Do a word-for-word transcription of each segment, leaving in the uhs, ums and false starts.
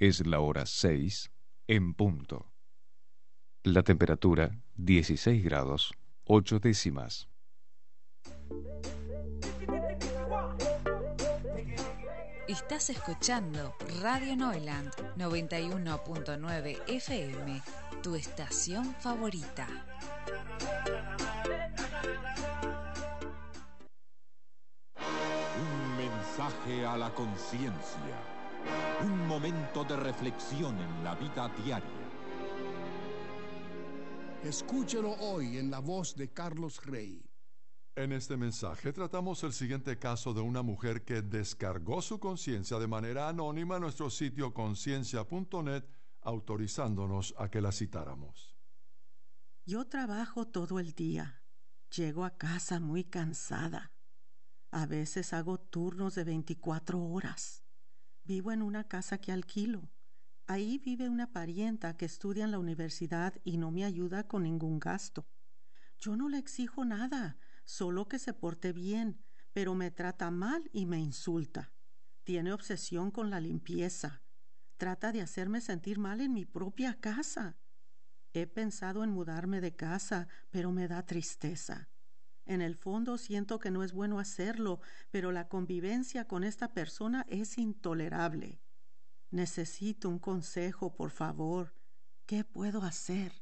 Es la hora seis en punto. La temperatura dieciséis grados ocho décimas. Estás escuchando Radio Neuland noventa y uno punto nueve F M, tu estación favorita. Un mensaje a la conciencia. Un momento de reflexión en la vida diaria. Escúchelo hoy en la voz de Carlos Rey. En este mensaje tratamos el siguiente caso de una mujer que descargó su conciencia de manera anónima en nuestro sitio conciencia punto net, autorizándonos a que la citáramos. Yo trabajo todo el día. Llego a casa muy cansada. A veces hago turnos de veinticuatro horas. Vivo en una casa que alquilo. Ahí vive una parienta que estudia en la universidad y no me ayuda con ningún gasto. Yo no le exijo nada, solo que se porte bien, pero me trata mal y me insulta. Tiene obsesión con la limpieza. Trata de hacerme sentir mal en mi propia casa. He pensado en mudarme de casa, pero me da tristeza. En el fondo siento que no es bueno hacerlo, pero la convivencia con esta persona es intolerable. Necesito un consejo, por favor. ¿Qué puedo hacer?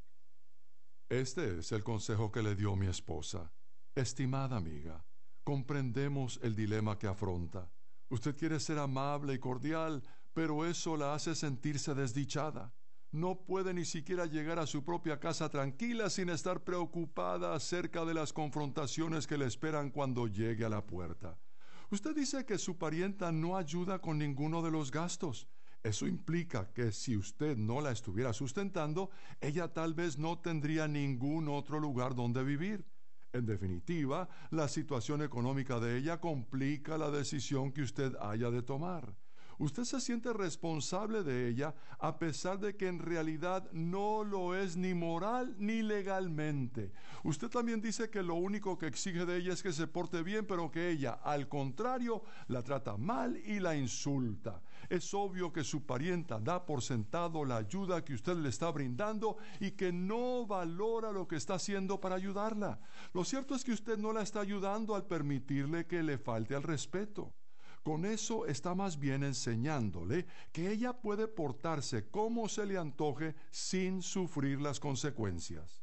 Este es el consejo que le dio mi esposa. Estimada amiga, comprendemos el dilema que afronta. Usted quiere ser amable y cordial, pero eso la hace sentirse desdichada. No puede ni siquiera llegar a su propia casa tranquila sin estar preocupada acerca de las confrontaciones que le esperan cuando llegue a la puerta. Usted dice que su parienta no ayuda con ninguno de los gastos. Eso implica que si usted no la estuviera sustentando, ella tal vez no tendría ningún otro lugar donde vivir. En definitiva, la situación económica de ella complica la decisión que usted haya de tomar. Usted se siente responsable de ella a pesar de que en realidad no lo es ni moral ni legalmente. Usted también dice que lo único que exige de ella es que se porte bien, pero que ella, al contrario, la trata mal y la insulta. Es obvio que su parienta da por sentado la ayuda que usted le está brindando y que no valora lo que está haciendo para ayudarla. Lo cierto es que usted no la está ayudando al permitirle que le falte al respeto. Con eso está más bien enseñándole que ella puede portarse como se le antoje sin sufrir las consecuencias.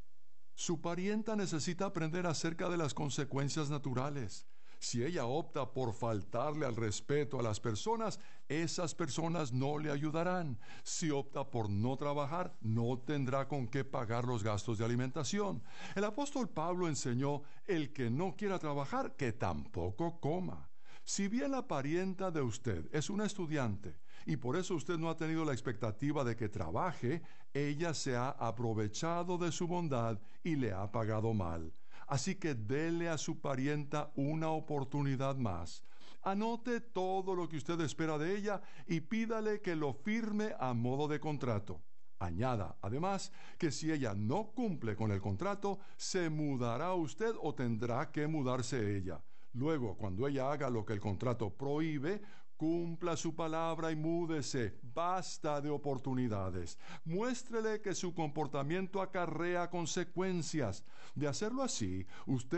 Su parienta necesita aprender acerca de las consecuencias naturales. Si ella opta por faltarle al respeto a las personas, esas personas no le ayudarán. Si opta por no trabajar, no tendrá con qué pagar los gastos de alimentación. El apóstol Pablo enseñó: el que no quiera trabajar, que tampoco coma. Si bien la parienta de usted es una estudiante y por eso usted no ha tenido la expectativa de que trabaje, ella se ha aprovechado de su bondad y le ha pagado mal. Así que dele a su parienta una oportunidad más. Anote todo lo que usted espera de ella y pídale que lo firme a modo de contrato. Añada, además, que si ella no cumple con el contrato, se mudará usted o tendrá que mudarse ella. Luego, cuando ella haga lo que el contrato prohíbe, cumpla su palabra y múdese. Basta de oportunidades. Muéstrele que su comportamiento acarrea consecuencias. De hacerlo así, usted